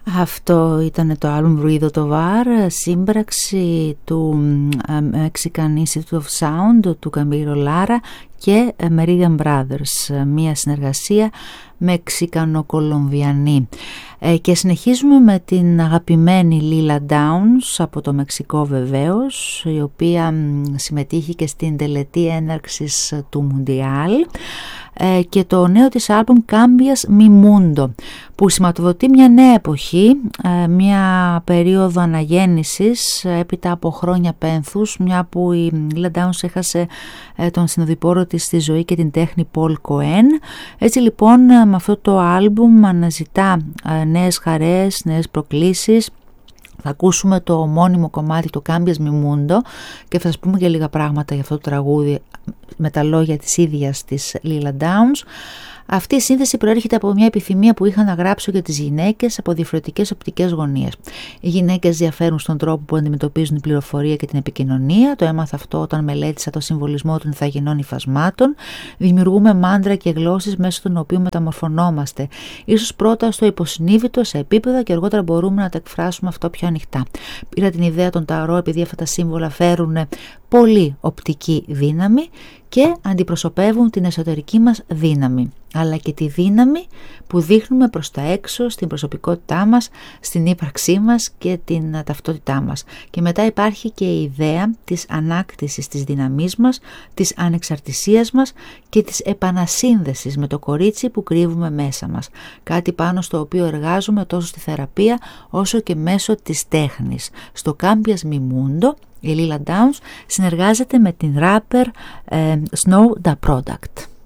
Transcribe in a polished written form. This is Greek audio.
Αυτό ήταν το άλμπουμ Ruido Tovar, σύμπραξη του Mexican Institute of Sound, του Camilo Lara και Meridian Brothers, μια συνεργασία μεξικανο-κολομβιανή. Και συνεχίζουμε με την αγαπημένη Lila Downs από το Μεξικό βεβαίως, η οποία συμμετείχε και στην τελετή έναρξης του Μουντιάλ, και το νέο της άλμπουμ Cambias Mi Mundo, που σηματοδοτεί μια νέα εποχή, μια περίοδο αναγέννησης έπειτα από χρόνια πένθους, μια που η Lila Downs έχασε τον συνοδοιπόρο της στη ζωή και την τέχνη Paul Cohen. Έτσι λοιπόν με αυτό το άλμπουμ αναζητά νέες χαρές, νέες προκλήσεις. Θα ακούσουμε το μόνιμο κομμάτι, το Cambias Mi Mundo, και θα σας πούμε και λίγα πράγματα για αυτό το τραγούδι με τα λόγια της ίδιας της Lila Downs. Αυτή η σύνθεση προέρχεται από μια επιθυμία που είχα να γράψω για τις γυναίκες από διαφορετικές οπτικές γωνίες. Οι γυναίκες διαφέρουν στον τρόπο που αντιμετωπίζουν την πληροφορία και την επικοινωνία. Το έμαθα αυτό όταν μελέτησα το συμβολισμό των ηθαγενών υφασμάτων. Δημιουργούμε μάντρα και γλώσσες μέσω των οποίων μεταμορφωνόμαστε. Ίσως πρώτα στο υποσυνείδητο, σε επίπεδα, και αργότερα μπορούμε να τα εκφράσουμε αυτό πιο ανοιχτά. Πήρα την ιδέα των ταρό επειδή αυτά τα σύμβολα φέρουν πολύ οπτική δύναμη και αντιπροσωπεύουν την εσωτερική μας δύναμη, αλλά και τη δύναμη που δείχνουμε προς τα έξω, στην προσωπικότητά μας, στην ύπαρξή μας και την ταυτότητά μας. Και μετά υπάρχει και η ιδέα της ανάκτησης της δύναμής μας, της ανεξαρτησίας μας και της επανασύνδεσης με το κορίτσι που κρύβουμε μέσα μας. Κάτι πάνω στο οποίο εργάζομαι τόσο στη θεραπεία όσο και μέσω της τέχνης. Στο Cambias Mi Mundo η Lila Downs συνεργάζεται με την rapper Snow Da Product.